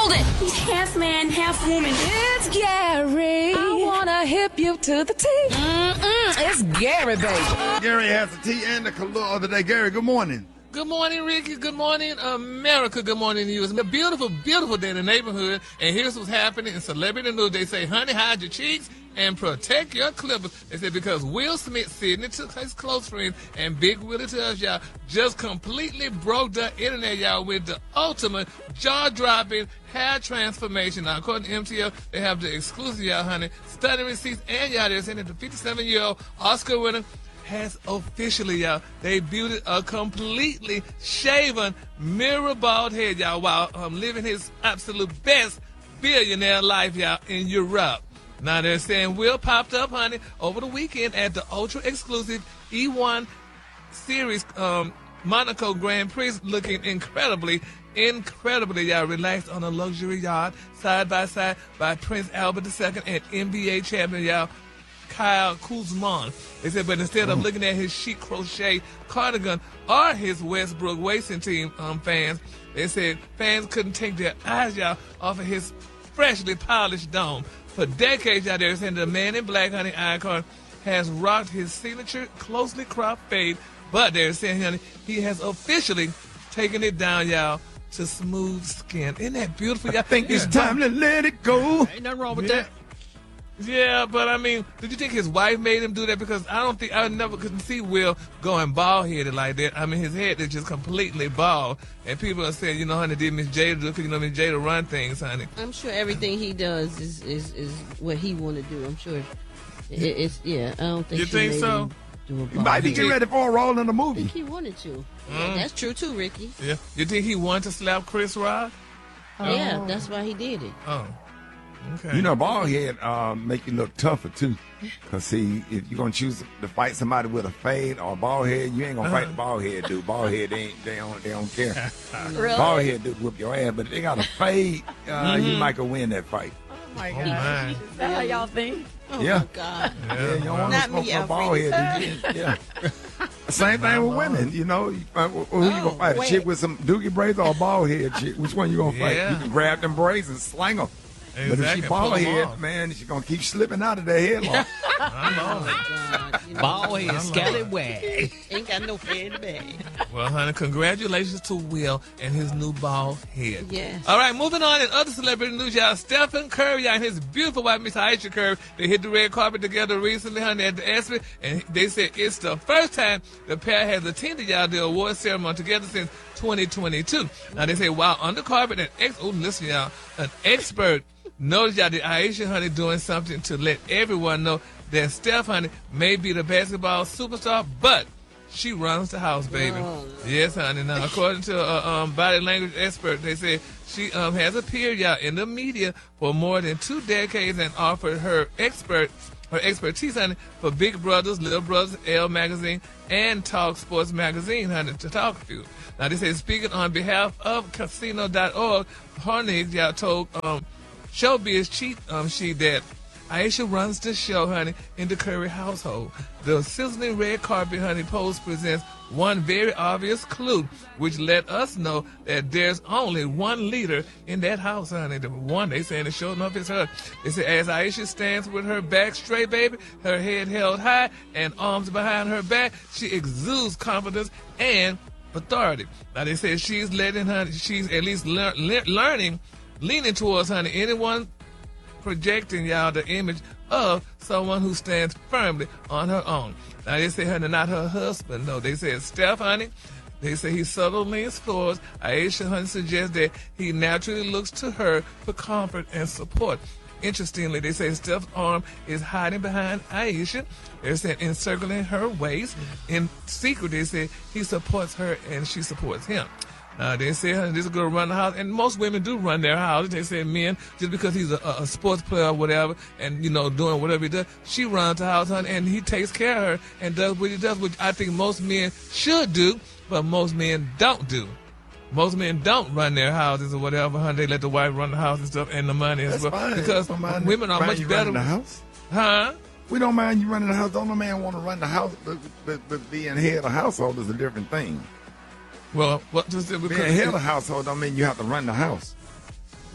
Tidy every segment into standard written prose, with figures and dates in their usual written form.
Hold it! He's half man, half woman. It's Gary. I wanna hip you to the T. It's Gary, baby. Gary has the tea and the color of the day. Gary, good morning. Good morning, Ricky. Good morning, America. Good morning to you. It's a beautiful, beautiful day in the neighborhood. And here's what's happening in celebrity news. They say, honey, hide your cheeks and protect your clippers. They said because Will Smith, Sidney took his close friend, and Big Willie Tubbs, y'all, just completely broke the internet, y'all, with the ultimate jaw-dropping hair transformation. Now, according to MTL, they have the exclusive, y'all, honey, stunning receipts, and y'all, they're saying that the 57-year-old Oscar winner has officially, y'all, debuted a completely shaven mirror bald head, y'all, while living his absolute best billionaire life, y'all, in Europe. Now they're saying Will popped up, honey, over the weekend at the ultra exclusive E1 Series Monaco Grand Prix, looking incredibly, y'all, relaxed on a luxury yacht, side by side by Prince Albert II and NBA champion, y'all, Kyle Kuzma. They said, but instead of looking at his chic crochet cardigan or his Westbrook Racing Team fans, they said fans couldn't take their eyes, y'all, off of his freshly polished dome. For decades, y'all, they're saying the man in black, honey, icon has rocked his signature closely cropped fade, but they're saying, honey, he has officially taken it down, y'all, to smooth skin. Isn't that beautiful, y'all? I think it's time to let it go. Ain't nothing wrong with that. Yeah, but I mean, did you think his wife made him do that? Because I never couldn't see Will going bald-headed like that. I mean, his head is just completely bald. And people are saying, you know, honey, did Miss Jada do it? Because, you know, Miss Jada run things, honey. I'm sure everything he does is what he want to do. I'm sure it's yeah, I don't think you she think made so? him do a You bald might be head. getting ready for a role in the I movie. think he wanted to. Yeah, that's true too, Ricky. Yeah. You think he wanted to slap Chris Rock? Yeah, that's why he did it. Oh. Okay. You know, bald head make you look tougher, too. Because, see, if you're going to choose to fight somebody with a fade or a bald head, you ain't going to fight the bald head dude. Bald head, they don't care. Really? Bald head dude whoop your ass, but if they got a fade, you might go win that fight. Oh my Oh, God. my. Is that how y'all think? Oh Yeah. my God. Yeah, you don't want to Not smoke me, no bald head dude. Yeah. Same thing with women, you know. Who you going to fight? A chick with some dookie braids or a bald head chick? Which one you going to fight? Yeah. You can grab them braids and slang them. But if Exactly. she Pull bald 'em head, off. man, she's going to keep slipping out of that headlock. I know. God, you know, Bald head, scallywag. ain't got no hair in the bag. Well, honey, congratulations to Will and his new bald head. Yes. All right, moving on in other celebrity news, y'all. Stephen Curry and his beautiful wife, Miss Aisha Curry, they hit the red carpet together recently, honey, at the ESPY, and they said it's the first time the pair has attended, y'all, the award ceremony together since 2022. Now, they say while on the carpet, an expert noticed, y'all, that Aisha, honey, doing something to let everyone know that Steph, honey, may be the basketball superstar, but she runs the house, baby. Oh. Yes, honey. Now, according to a body language expert, they say she has appeared, y'all, in the media for more than 2 decades and offered her expertise, honey, for Big Brothers, Little Brothers, Elle Magazine, and Talk Sports Magazine, honey, to talk to. Now, they say speaking on behalf of Casino.org, honey, y'all told Showbiz Chief she that Aisha runs the show, honey, in the Curry household. The sizzling red carpet, honey, post presents one very obvious clue, which let us know that there's only one leader in that house, honey. The one they saying is showing up is her. They say as Aisha stands with her back straight, baby, her head held high and arms behind her back, she exudes confidence and authority. Now they say she's letting, honey, she's at least leaning towards, honey, anyone projecting, y'all, the image of someone who stands firmly on her own. Now, they say, honey, not her husband, no. They say, Steph, honey, they say he subtly explores. Aisha, honey, suggests that he naturally looks to her for comfort and support. Interestingly, they say Steph's arm is hiding behind Aisha. They're saying encircling her waist. In secret, they say he supports her and she supports him. They say, honey, this is going to run the house. And most women do run their houses. They say men, just because he's a sports player or whatever and, you know, doing whatever he does, she runs the house, honey, and he takes care of her and does what he does, which I think most men should do, but most men don't do. Most men don't run their houses or whatever, honey. They let the wife run the house and stuff and the money as well. Fine. Because women are much better. The house? Huh? We don't mind you running the house. Don't no man want to run the house, but being head of the household is a different thing. Well, what just Being head of the household don't mean you have to run the house.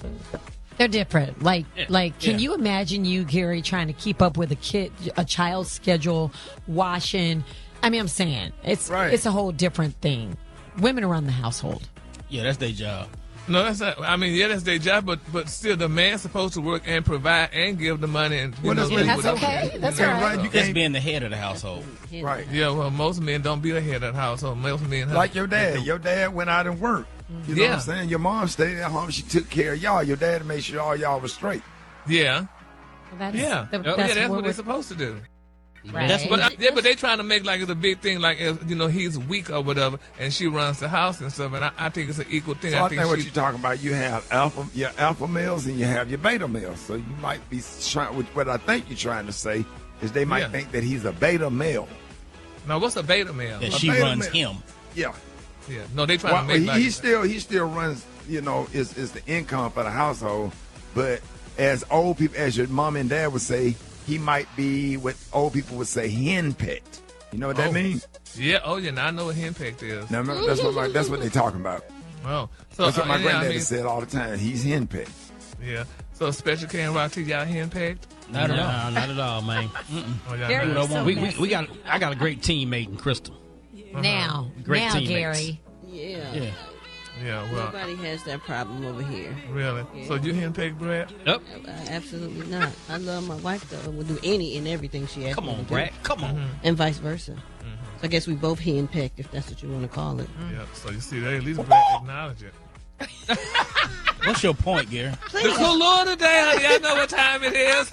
They're different. Like, can you imagine you, Gary, trying to keep up with a child's schedule, washing? I mean, I'm saying it's a whole different thing. Women run the household. Yeah, that's their job. No, that's not. I mean, yeah, that's their job, but still, the man's supposed to work and provide and give the money. And That's okay. That's all right. You That's can't being the head of the household. right. Yeah, well, most men don't be the head of the household. Most men have, Like your dad. Your dad went out and worked. You know what I'm saying? Your mom stayed at home. She took care of y'all. Your dad made sure all y'all was straight. Yeah. That's That's what they're supposed to do. Right. But they trying to make like it's a big thing, like he's weak or whatever, and she runs the house and stuff. And I think it's an equal thing. So I think what you're talking about, you have your alpha males and you have your beta males. So you might be trying. What I think you're trying to say is they might think that he's a beta male. Now, what's a beta male? Yeah, she runs him. Yeah. Yeah. No, they trying to make he still runs. Is the income for the household, but as old people, as your mom and dad would say, he might be what old people would say henpecked. You know what that means? Yeah. Oh, yeah. Now I know what henpecked is. Now remember, that's what they're talking about. Oh, so That's what my granddaddy said all the time. He's henpecked. Yeah. So Special K and Rock, y'all henpecked? Not at all, man. Oh, y'all Very not. so we got. I got a great teammate in Crystal. Now, Great teammates. Gary. Yeah. Yeah. Well, Nobody has that problem over here. really. Yeah. So you henpecked, Brad? Yep. Absolutely not. I love my wife though. We'll do any and everything she asks Come me on, to Brad. do. Come on. And vice versa. So I guess we both henpecked, if that's what you want to call it. Yeah. So you see, they at least Brad acknowledge it. What's your point, Gary? The cool Lord today, honey. Y'all know what time it is.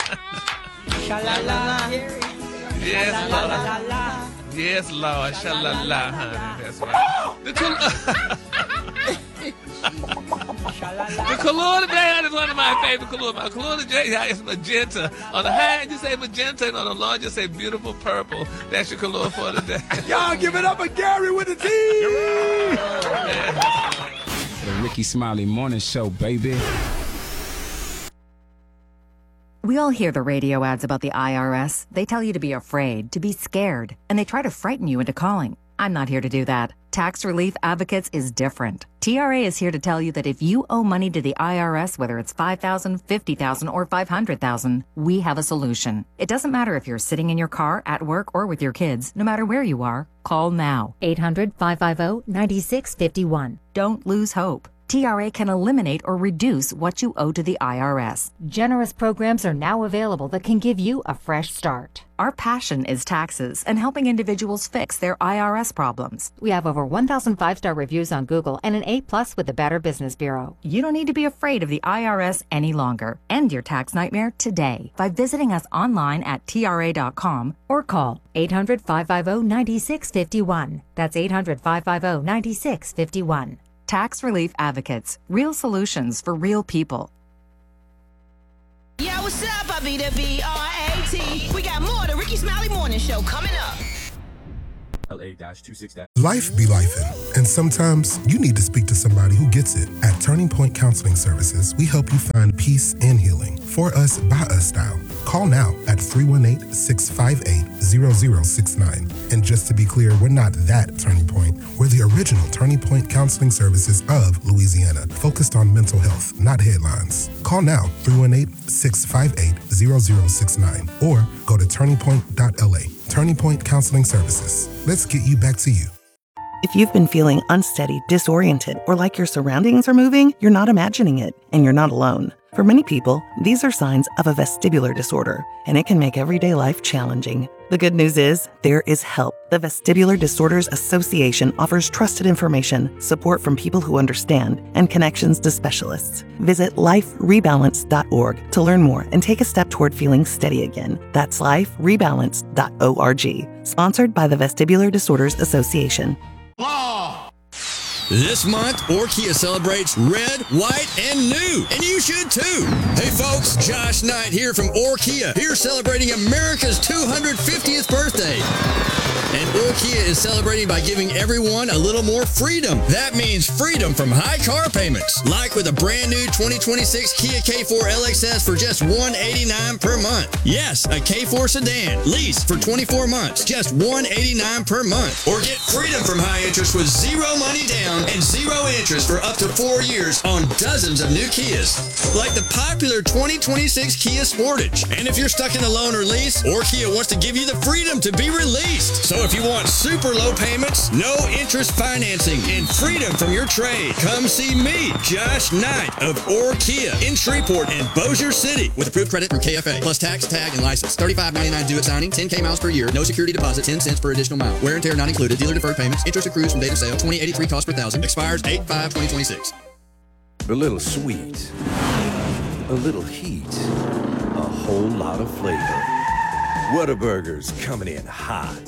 Yes, Lord. Yes, Lord. Shalala, honey. That's right. The color today is one of my favorite colors. My color today is magenta. On the high end, you say magenta, and on the low, you say beautiful purple. That's your color for today. Y'all give it up for Gary with the T. The Ricky Smiley Morning Show, baby. We all hear the radio ads about the IRS. They tell you to be afraid, to be scared, and they try to frighten you into calling. I'm not here to do that. Tax Relief Advocates is different. TRA is here to tell you that if you owe money to the IRS, whether it's $5,000, $50,000, or $500,000, we have a solution. It doesn't matter if you're sitting in your car, at work, or with your kids. No matter where you are, call now. 800-550-9651. Don't lose hope. TRA can eliminate or reduce what you owe to the IRS. Generous programs are now available that can give you a fresh start. Our passion is taxes and helping individuals fix their IRS problems. We have over 1,000 5-star reviews on Google and an A+ with the Better Business Bureau. You don't need to be afraid of the IRS any longer. End your tax nightmare today by visiting us online at TRA.com or call 800-550-9651. That's 800-550-9651. Tax Relief Advocates. Real solutions for real people. Yo, what's up? I be the B-R-A-T. We got more of the Ricky Smiley Morning Show coming up. LA-26. Life be lifing, and sometimes you need to speak to somebody who gets it. At Turning Point Counseling Services, we help you find peace and healing. For us, by us style. Call now at 318-658-0069. And just to be clear, we're not that Turning Point. We're the original Turning Point Counseling Services of Louisiana, focused on mental health, not headlines. Call now, 318-658-0069, or go to turningpoint.la. Turning Point Counseling Services. Let's get you back to you. If you've been feeling unsteady, disoriented, or like your surroundings are moving, you're not imagining it, and you're not alone. For many people, these are signs of a vestibular disorder, and it can make everyday life challenging. The good news is, there is help. The Vestibular Disorders Association offers trusted information, support from people who understand, and connections to specialists. Visit liferebalance.org to learn more and take a step toward feeling steady again. That's liferebalance.org. Sponsored by the Vestibular Disorders Association. This month, Orkia celebrates red, white, and new. And you should too. Hey folks, Josh Knight here from Orkia. Here celebrating America's 250th birthday. And Orkia is celebrating by giving everyone a little more freedom. That means freedom from high car payments. Like with a brand new 2026 Kia K4 LXS for just $189 per month. Yes, a K4 sedan, leased for 24 months, just $189 per month. Or get freedom from high interest with zero money down down and 0 interest for up to 4 years on dozens of new Kias, like the popular 2026 Kia Sportage. And if you're stuck in a loan or lease, Kia wants to give you the freedom to be released. So if you want super low payments, no interest financing, and freedom from your trade, come see me, Josh Knight of Kia in Shreveport and Bossier City. With approved credit through KFA, plus tax, tag, and license. $35.99 due at signing, 10K miles per year, no security deposit, 10 cents per additional mile. Wear and tear not included, dealer deferred payments, interest accrues from date of sale, 2083 cost per thousand, expires 8/5/2026. A little sweet, a little heat, a whole lot of flavor. Whataburger's coming in hot.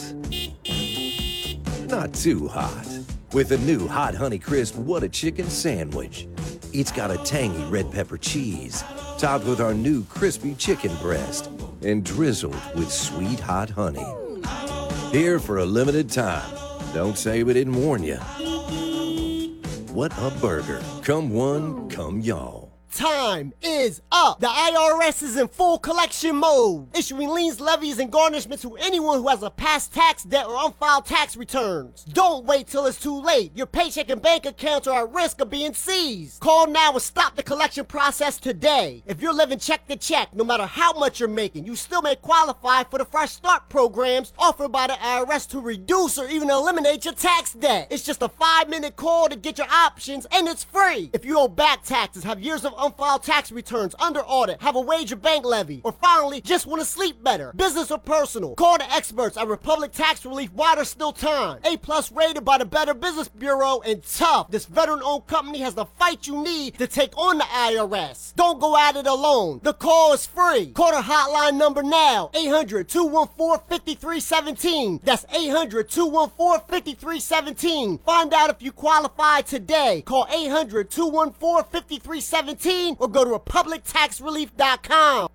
Not too hot. With a new Hot Honey Crisp What a Chicken Sandwich. It's got a tangy red pepper cheese, topped with our new crispy chicken breast, and drizzled with sweet hot honey. Here for a limited time. Don't say we didn't warn you. What a burger. Come one, come y'all. Time is up. The IRS is in full collection mode, issuing liens, levies, and garnishments to anyone who has a past tax debt or unfiled tax returns. Don't wait till it's too late. Your paycheck and bank accounts are at risk of being seized. Call now and stop the collection process today. If you're living check to check, no matter how much you're making, you still may qualify for the Fresh Start programs offered by the IRS to reduce or even eliminate your tax debt. It's just a 5-minute call to get your options, and it's free. If you owe back taxes, have years of unfiled tax returns, under audit, have a wage or bank levy, or finally just want to sleep better, business or personal, call the experts at Republic Tax Relief while there's still time. A+ rated by the Better Business Bureau, and tough. This veteran-owned company has the fight you need to take on the IRS. Don't go at it alone. The call is free. Call the hotline number now, 800-214-5317. That's 800-214-5317. Find out if you qualify today. Call 800-214-5317 or go to republictaxrelief.com.